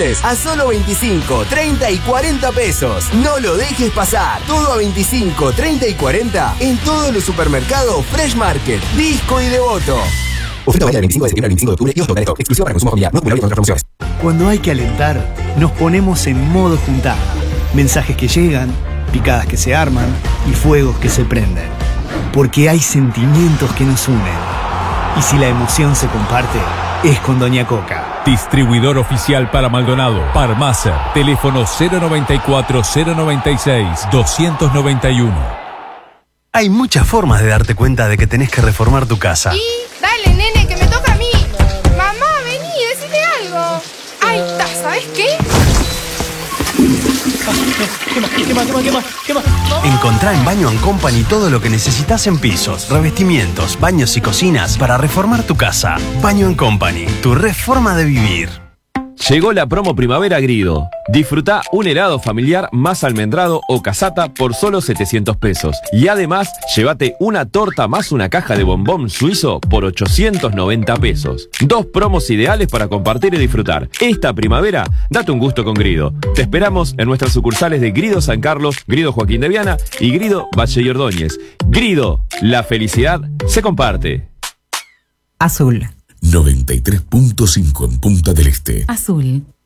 azules a solo 25, 30 y 40 pesos. No lo dejes pasar. Todo a 25, 30 y 40 en todos los supermercados Fresh Market, Disco y Devoto. Oferta válida del 25 de septiembre al 25 de octubre y hasta stock. Exclusiva para consumo familiar. No acumulable con otras promociones. Cuando hay que alentar, nos ponemos en modo juntada. Mensajes que llegan, picadas que se arman y fuegos que se prenden. Porque hay sentimientos que nos unen. Y si la emoción se comparte, es con Doña Coca. Distribuidor oficial para Maldonado. Parmacer. Teléfono 094-096-291. Hay muchas formas de darte cuenta de que tenés que reformar tu casa. Y dale, nene, que me toca a mí. Mamá, vení, decime algo. Ahí está, ¿sabes qué? ¿Qué más? Encontrá en Baño & Company todo lo que necesitas en pisos, revestimientos, baños y cocinas para reformar tu casa. Baño & Company, tu reforma de vivir. Llegó la promo Primavera Grido. Disfrutá un helado familiar más almendrado o casata por solo 700 pesos. Y además, llévate una torta más una caja de bombón suizo por 890 pesos. 2 promos ideales para compartir y disfrutar. Esta primavera, date un gusto con Grido. Te esperamos en nuestras sucursales de Grido San Carlos, Grido Joaquín de Viana y Grido Valle y Ordóñez. Grido, la felicidad se comparte. Azul. 93.5 en Punta del Este. Azul.